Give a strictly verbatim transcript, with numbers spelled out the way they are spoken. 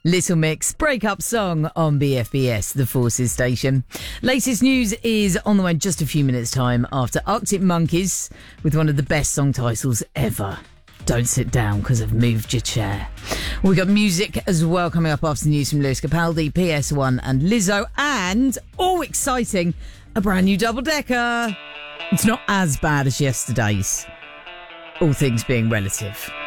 Little Mix, breakup song on B F B S, the Forces station. Latest news is on the way in just a few minutes' time after Arctic Monkeys with one of the best song titles ever. Don't sit down because I've moved your chair. We've got music as well coming up after the news from Lewis Capaldi, P S one and Lizzo, and, all exciting, a brand new double-decker. It's not as bad as yesterday's, all things being relative.